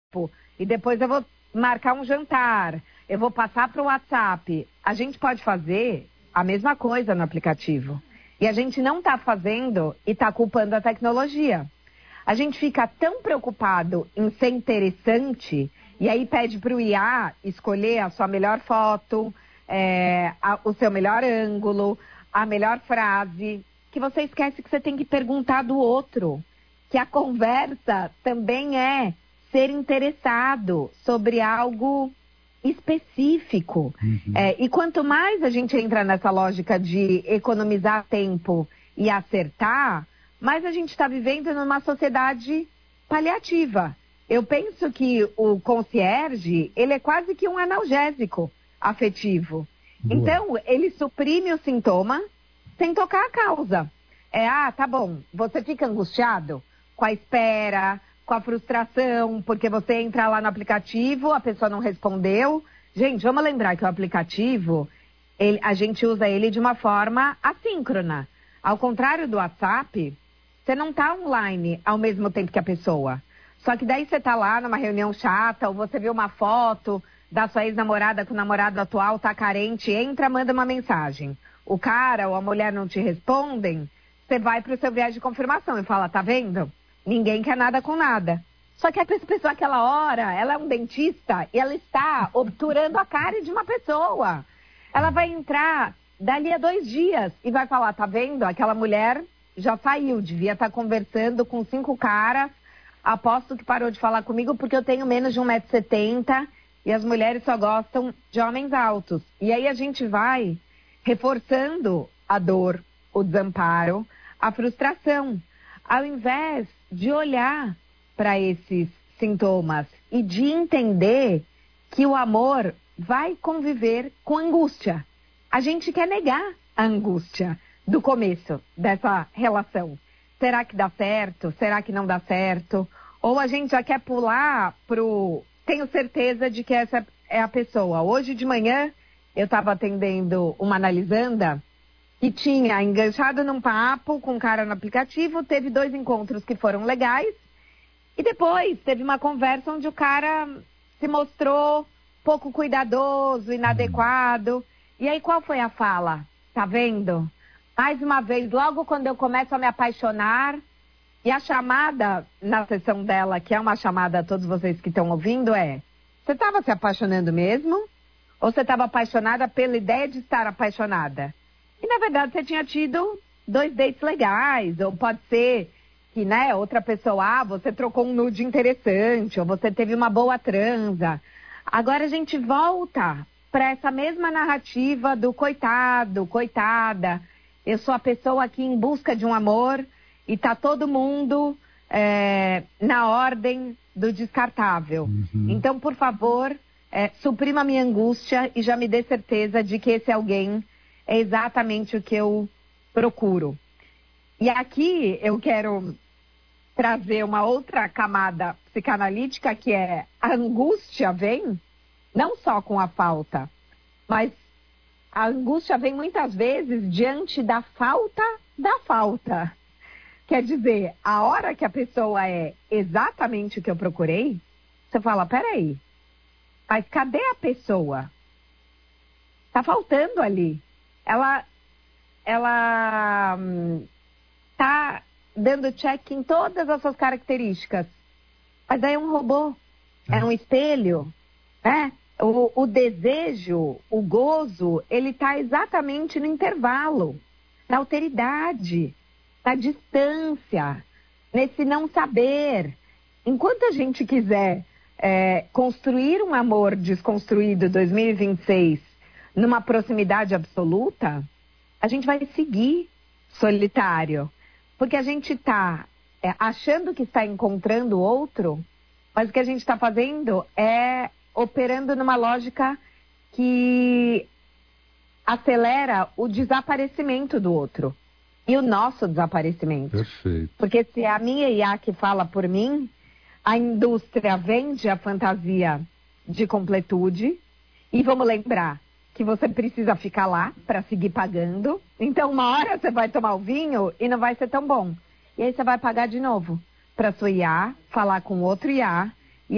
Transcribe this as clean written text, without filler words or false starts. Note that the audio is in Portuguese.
e depois eu vou marcar um jantar, eu vou passar para o WhatsApp. A gente pode fazer a mesma coisa no aplicativo. E a gente não está fazendo e está culpando a tecnologia. A gente fica tão preocupado em ser interessante, e aí pede para o IA escolher a sua melhor foto, o seu melhor ângulo, a melhor frase, que você esquece que você tem que perguntar do outro. Que a conversa também é ser interessado sobre algo específico. E quanto mais a gente entra nessa lógica de economizar tempo e acertar, mais a gente está vivendo numa sociedade paliativa. Eu penso que o concierge, ele é quase que um analgésico afetivo. Boa. Então, ele suprime o sintoma sem tocar a causa. Tá bom, você fica angustiado com a espera, com a frustração, porque você entra lá no aplicativo, a pessoa não respondeu. Gente, vamos lembrar que o aplicativo, a gente usa ele de uma forma assíncrona. Ao contrário do WhatsApp, você não está online ao mesmo tempo que a pessoa. Só que daí você está lá numa reunião chata, ou você viu uma foto da sua ex-namorada com o namorado atual, tá carente, entra, manda uma mensagem. O cara ou a mulher não te respondem, você vai para o seu viés de confirmação e fala, tá vendo? Ninguém quer nada com nada. Só que a pessoa, aquela hora, ela é um dentista e ela está obturando a cara de uma pessoa. Ela vai entrar dali a 2 dias e vai falar, tá vendo? Aquela mulher já saiu, devia estar conversando com 5 caras. Aposto que parou de falar comigo porque eu tenho menos de 1,70 m e as mulheres só gostam de homens altos. E aí a gente vai reforçando a dor, o desamparo, a frustração, ao invés de olhar para esses sintomas e de entender que o amor vai conviver com angústia. A gente quer negar a angústia do começo dessa relação. Será que dá certo? Será que não dá certo? Ou a gente já quer pular pro... Tenho certeza de que essa é a pessoa. Hoje de manhã eu estava atendendo uma analisanda que tinha enganchado num papo com um cara no aplicativo, teve 2 encontros que foram legais, e depois teve uma conversa onde o cara se mostrou pouco cuidadoso, inadequado. E aí qual foi a fala? Tá vendo? Mais uma vez, logo quando eu começo a me apaixonar, e a chamada na sessão dela, que é uma chamada a todos vocês que estão ouvindo, você estava se apaixonando mesmo? Ou você estava apaixonada pela ideia de estar apaixonada? E, na verdade, você tinha tido 2 dates legais, ou pode ser que, outra pessoa, você trocou um nude interessante, ou você teve uma boa transa. Agora a gente volta para essa mesma narrativa do coitado, coitada. Eu sou a pessoa aqui em busca de um amor e tá todo mundo na ordem do descartável. Então, por favor, suprima a minha angústia e já me dê certeza de que esse alguém é exatamente o que eu procuro. E aqui eu quero trazer uma outra camada psicanalítica, que é a angústia vem não só com a falta, mas a angústia vem muitas vezes diante da falta da falta. Quer dizer, a hora que a pessoa é exatamente o que eu procurei, você fala, peraí, mas cadê a pessoa? Tá faltando ali. Ela tá dando check em todas as suas características. Mas aí é um robô, é um espelho, né? O desejo, o gozo, ele tá exatamente no intervalo, na alteridade, na distância, nesse não saber. Enquanto a gente quiser construir um amor desconstruído 2026 numa proximidade absoluta, a gente vai seguir solitário. Porque a gente está achando que está encontrando o outro, mas o que a gente está fazendo é operando numa lógica que acelera o desaparecimento do outro e o nosso desaparecimento. Perfeito. Porque se a minha IA que fala por mim, a indústria vende a fantasia de completude. E vamos lembrar que você precisa ficar lá para seguir pagando. Então, uma hora você vai tomar o vinho e não vai ser tão bom. E aí você vai pagar de novo para sua IA, falar com outro IA,